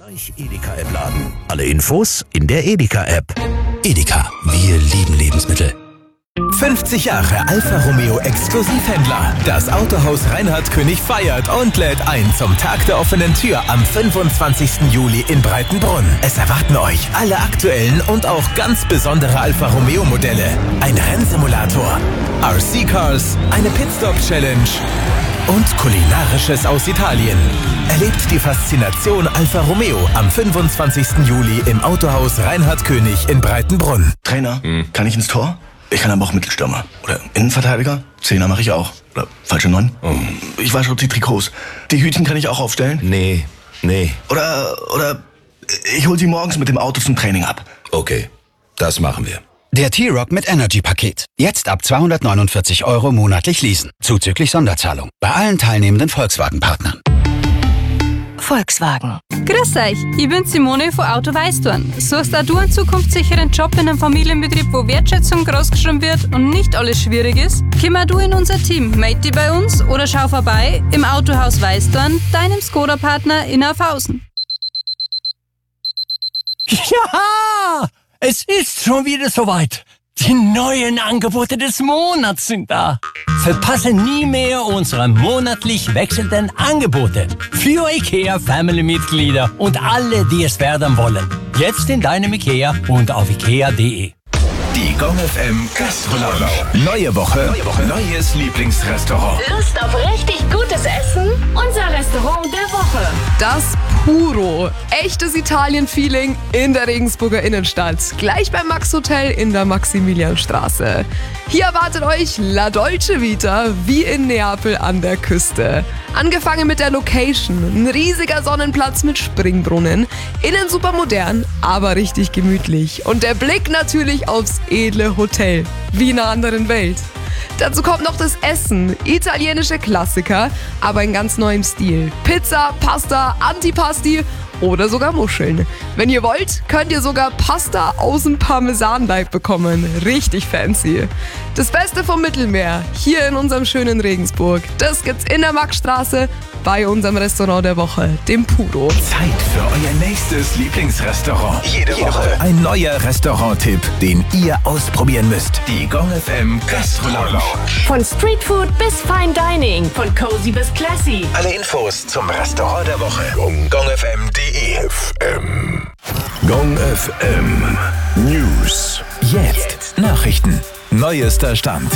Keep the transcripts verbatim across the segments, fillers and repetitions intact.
Euch Edeka-App laden. Alle Infos in der Edeka-App. Edeka, wir lieben Lebensmittel. fünfzig Jahre Alfa Romeo Exklusivhändler. Das Autohaus Reinhard König feiert und lädt ein zum Tag der offenen Tür am fünfundzwanzigsten Juli in Breitenbrunn. Es erwarten euch alle aktuellen und auch ganz besondere Alfa Romeo Modelle. Ein Rennsimulator, R C-Cars, eine Pitstop-Challenge und Kulinarisches aus Italien. Erlebt die Faszination Alfa Romeo am fünfundzwanzigsten Juli im Autohaus Reinhard König in Breitenbrunn. Trainer, hm. kann ich ins Tor? Ich kann aber auch Mittelstürmer. Oder Innenverteidiger. Zehner mache ich auch. Oder falsche Neun. Oh. Ich wasche die Trikots. Die Hütchen kann ich auch aufstellen. Nee, nee. Oder, oder ich hol sie morgens mit dem Auto zum Training ab. Okay, das machen wir. Der T-Rock mit Energy-Paket. Jetzt ab zweihundertneunundvierzig Euro monatlich leasen. Zuzüglich Sonderzahlung. Bei allen teilnehmenden Volkswagen-Partnern. Volkswagen. Grüß euch, ich bin Simone von Auto Weißdorn. Suchst auch du einen zukunftssicheren Job in einem Familienbetrieb, wo Wertschätzung großgeschrieben wird und nicht alles schwierig ist? Komm du in unser Team, melde dich bei uns oder schau vorbei im Autohaus Weißdorn, deinem Skoda-Partner in Aufhausen. Ja, es ist schon wieder soweit. Die neuen Angebote des Monats sind da. Verpasse nie mehr unsere monatlich wechselnden Angebote für IKEA Family-Mitglieder und alle, die es werden wollen. Jetzt in deinem IKEA und auf ikea punkt de. Die Gong F M Gastro-Lounge. Neue Woche, Neue Woche, neues Lieblingsrestaurant. Lust auf richtig gutes Essen? Unser Restaurant der Woche. Das Puro. Echtes Italien-Feeling in der Regensburger Innenstadt. Gleich beim Max Hotel in der Maximilianstraße. Hier erwartet euch La Dolce Vita wie in Neapel an der Küste. Angefangen mit der Location. Ein riesiger Sonnenplatz mit Springbrunnen. Innen super modern, aber richtig gemütlich. Und der Blick natürlich aufs edle Hotel. Wie in einer anderen Welt. Dazu kommt noch das Essen. Italienische Klassiker, aber in ganz neuem Stil. Pizza, Pasta, Antipasti oder sogar Muscheln. Wenn ihr wollt, könnt ihr sogar Pasta aus dem Parmesanleib bekommen. Richtig fancy. Das Beste vom Mittelmeer, hier in unserem schönen Regensburg. Das gibt's in der Maxstraße bei unserem Restaurant der Woche, dem Puro. Zeit für euer nächstes Lieblingsrestaurant. Jede, Jede Woche ein neuer Restaurant-Tipp, den ihr ausprobieren müsst. Die Gong F M Gastro-Lounge. Von Streetfood bis Fine Dining, von cozy bis classy. Alle Infos zum Restaurant der Woche. gong f m punkt de. F M. Gong F M News. Jetzt Nachrichten. Neuester Stand.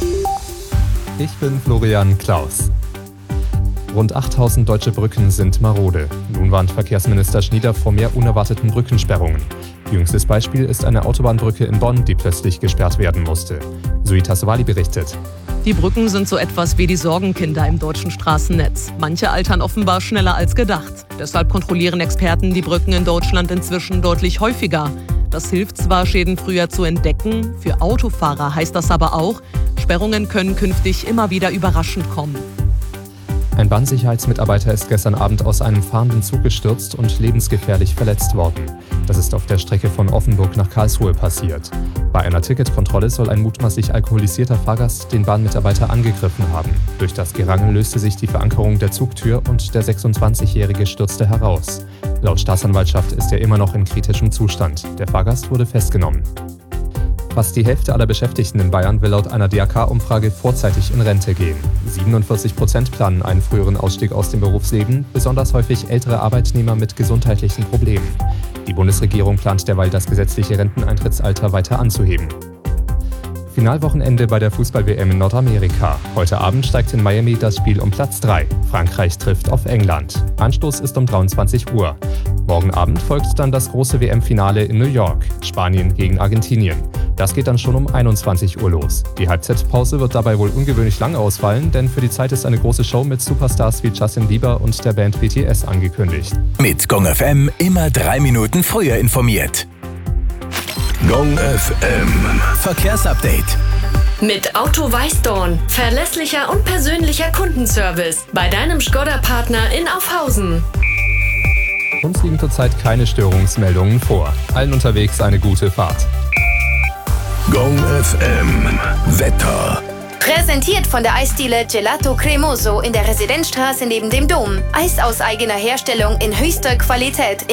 Ich bin Florian Klaus. Rund achttausend deutsche Brücken sind marode. Nun warnt Verkehrsminister Schnieder vor mehr unerwarteten Brückensperrungen. Jüngstes Beispiel ist eine Autobahnbrücke in Bonn, die plötzlich gesperrt werden musste. Suita Sowali berichtet. Die Brücken sind so etwas wie die Sorgenkinder im deutschen Straßennetz. Manche altern offenbar schneller als gedacht. Deshalb kontrollieren Experten die Brücken in Deutschland inzwischen deutlich häufiger. Das hilft zwar, Schäden früher zu entdecken. Für Autofahrer heißt das aber auch, Sperrungen können künftig immer wieder überraschend kommen. Ein Bahnsicherheitsmitarbeiter ist gestern Abend aus einem fahrenden Zug gestürzt und lebensgefährlich verletzt worden. Das ist auf der Strecke von Offenburg nach Karlsruhe passiert. Bei einer Ticketkontrolle soll ein mutmaßlich alkoholisierter Fahrgast den Bahnmitarbeiter angegriffen haben. Durch das Gerangel löste sich die Verankerung der Zugtür und der sechsundzwanzigjährige stürzte heraus. Laut Staatsanwaltschaft ist er immer noch in kritischem Zustand. Der Fahrgast wurde festgenommen. Fast die Hälfte aller Beschäftigten in Bayern will laut einer D A K-Umfrage vorzeitig in Rente gehen. siebenundvierzig Prozent planen einen früheren Ausstieg aus dem Berufsleben, besonders häufig ältere Arbeitnehmer mit gesundheitlichen Problemen. Die Bundesregierung plant derweil, das gesetzliche Renteneintrittsalter weiter anzuheben. Finalwochenende bei der Fußball-W M in Nordamerika. Heute Abend steigt in Miami das Spiel um Platz drei. Frankreich trifft auf England. Anstoß ist um dreiundzwanzig Uhr. Morgen Abend folgt dann das große W M-Finale in New York. Spanien gegen Argentinien. Das geht dann schon um einundzwanzig Uhr los. Die Halbzeitpause wird dabei wohl ungewöhnlich lang ausfallen, denn für die Zeit ist eine große Show mit Superstars wie Justin Bieber und der Band B T S angekündigt. Mit Gong F M immer drei Minuten früher informiert. Gong F M Verkehrsupdate. Mit Auto Weißdorn. Verlässlicher und persönlicher Kundenservice. Bei deinem Skoda-Partner in Aufhausen. Uns liegen zurzeit keine Störungsmeldungen vor. Allen unterwegs eine gute Fahrt. Gong F M Wetter. Präsentiert von der Eisdiele Gelato Cremoso in der Residenzstraße neben dem Dom. Eis aus eigener Herstellung in höchster Qualität.